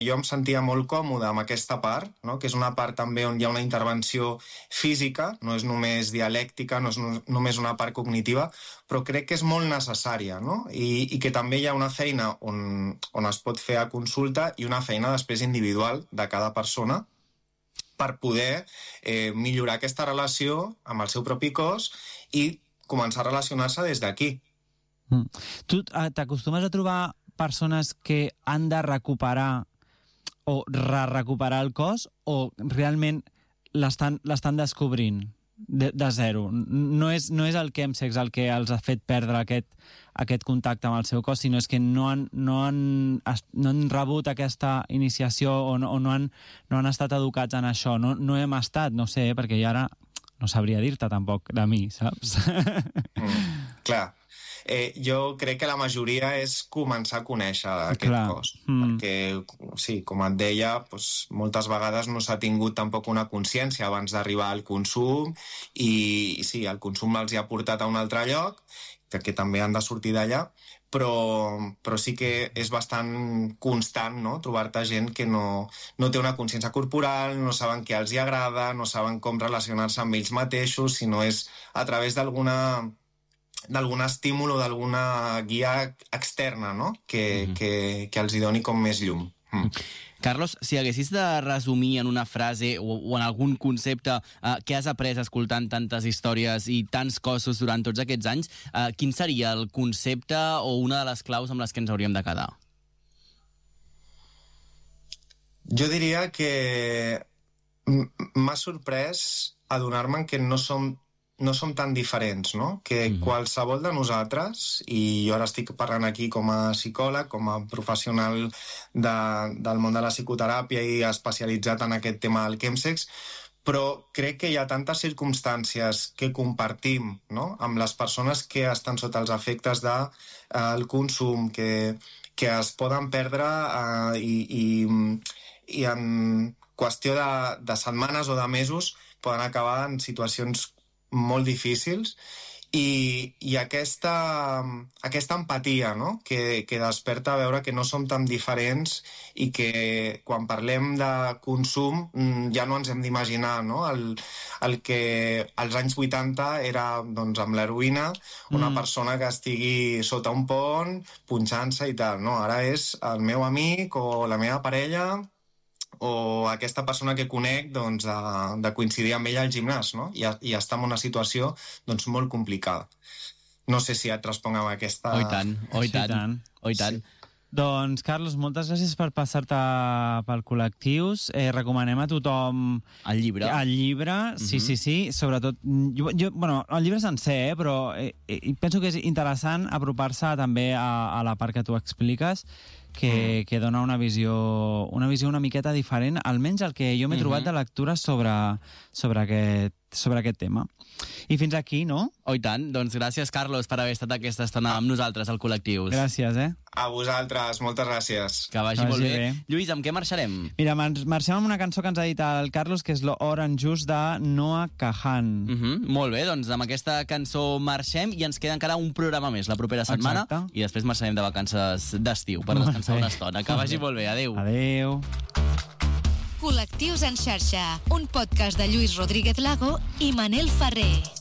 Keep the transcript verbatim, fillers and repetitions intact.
jo em sentia molt còmode amb aquesta part, no? Que és una part també on hi ha una intervenció física, no és només dialèctica, no és no, només una part cognitiva, però crec que és molt necessària, no? I, i que també hi ha una feina on, on es pot fer a consulta i una feina després individual de cada persona per poder eh, millorar aquesta relació amb el seu propi cos i començar a relacionar-se des d'aquí. Mm. Tu t'acostumes a trobar persones que han de recuperar o re-recuperar el cos o realment l'estan l'estan descobrint de, de zero? No és, no és el chemsex el que els ha fet perdre aquest, aquest contacte amb el seu cos, sinó és que no han, no han, no han rebut aquesta iniciació o no, o no, han, no han estat educats en això. No, no hem estat, no sé, perquè jo ara no sabria dir-te tampoc de mi, saps? Mm, clar. Eh, jo crec que la majoria és començar a conèixer aquest Clar. cos, Mm. perquè, sí, com et deia, doncs, moltes vegades no s'ha tingut tampoc una consciència abans d'arribar al consum i, i sí, el consum els hi ha portat a un altre lloc, que també han de sortir d'allà, però, però sí que és bastant constant, no?, trobar-te gent que no, no té una consciència corporal, no saben què els hi agrada, no saben com relacionar-se amb ells mateixos, sinó és a través d'alguna d'algun estímul o d'alguna guia externa, no?, que, mm-hmm. que, que els hi doni com més llum. Mm. Carlos, si haguessis de resumir en una frase o, o en algun concepte eh, que has après escoltant tantes històries i tants cossos durant tots aquests anys, eh, quin seria el concepte o una de les claus amb les que ens hauríem de quedar? Jo diria que m'ha sorprès adonar-me que no som no som tan diferents, no? Que mm-hmm. qualsevol de nosaltres, i jo ara estic parlant aquí com a psicòleg, com a professional de, del món de la psicoteràpia i especialitzat en aquest tema del chemsex, però crec que hi ha tantes circumstàncies que compartim, no?, amb les persones que estan sota els efectes del eh, consum, que, que es poden perdre eh, i, i, i en qüestió de, de setmanes o de mesos poden acabar en situacions molt difícils i, i aquesta, aquesta empatia, no?, que, que desperta a veure que no som tan diferents i que quan parlem de consum ja no ens hem d'imaginar, no?, el, el que als anys vuitanta era, doncs, amb l'heroïna, una mm. persona que estigui sota un pont punxant-se i tal, no? Ara és el meu amic o la meva parella o aquesta persona que conec, doncs, de, de coincidir amb ella al gimnàs, no? I, i està en una situació, doncs, molt complicada. No sé si et responc amb aquesta... Oh, i tant, oh, i tant, sí, tant. Oh, i tant. Sí. Doncs, Carlos, moltes gràcies per passar-te pel Col·lectius. Eh, recomanem a tothom... El llibre. El llibre, sí, mm-hmm. sí, sí. Sobretot, jo, jo, bueno, el llibre sencer, eh, però eh, eh, penso que és interessant apropar-se també a, a la part que tu expliques, que, mm. que dona una visió, una visió una miqueta diferent, almenys el que jo m'he mm-hmm. trobat de lectura sobre, sobre, aquest, sobre aquest tema. I fins aquí, no? Oh, i tant. Doncs gràcies, Carlos, per haver estat aquesta estona amb nosaltres al Col·lectius. Gràcies, eh? A vosaltres, moltes gràcies. Que vagi, que vagi molt bé. bé. Lluís, amb què marxarem? Mira, marxem amb una cançó que ens ha dit el Carlos, que és l'Orange Juice de Noah Kahan. Uh -huh. Molt bé, doncs amb aquesta cançó marxem i ens queda encara un programa més la propera setmana. Exacte. I després marxarem de vacances d'estiu per descansar una estona. Que vagi molt bé. Adéu. Adéu. Col·lectius en xarxa, un podcast de Lluís Rodríguez Lago i Manel Ferrer.